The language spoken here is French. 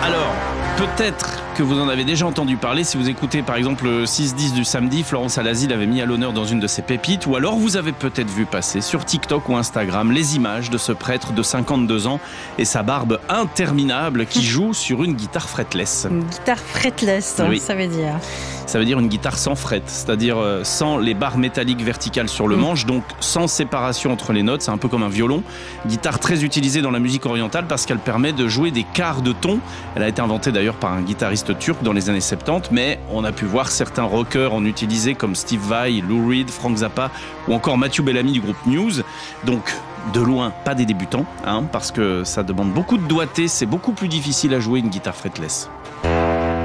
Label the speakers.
Speaker 1: Alors, peut-être que vous en avez déjà entendu parler si vous écoutez par exemple le 6-10 du samedi, Florence Alazi l'avait mis à l'honneur dans une de ses pépites, ou alors vous avez peut-être vu passer sur TikTok ou Instagram les images de ce prêtre de 52 ans et sa barbe interminable qui joue sur une guitare fretless.
Speaker 2: Une guitare fretless,
Speaker 1: Oui.
Speaker 2: ça veut dire.
Speaker 1: Ça veut dire une guitare sans fret, c'est-à-dire sans les barres métalliques verticales sur le manche, donc sans séparation entre les notes, c'est un peu comme un violon. Guitare très utilisée dans la musique orientale parce qu'elle permet de jouer des quarts de ton. Elle a été inventée d'ailleurs par un guitariste turc dans les années 70, mais on a pu voir certains rockers en utiliser comme Steve Vai, Lou Reed, Frank Zappa ou encore Matthew Bellamy du groupe Muse. Donc de loin, pas des débutants, parce que ça demande beaucoup de doigté, c'est beaucoup plus difficile à jouer une guitare fretless.